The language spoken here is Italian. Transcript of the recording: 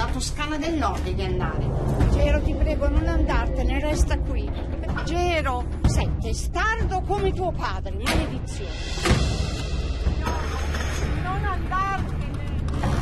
nella Toscana del Nord devi andare. Gero, ti prego, non andartene, resta qui. Gero, sei testardo come tuo padre, maledizione.